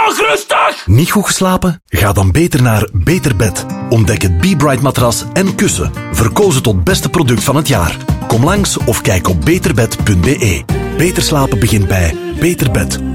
nog rustig! Niet goed geslapen? Ga dan beter naar Beter Bed. Ontdek het Be Bright matras en kussen. Verkozen tot beste product van het jaar. Kom langs of kijk op beterbed.be. Beter slapen begint bij Beter Bed.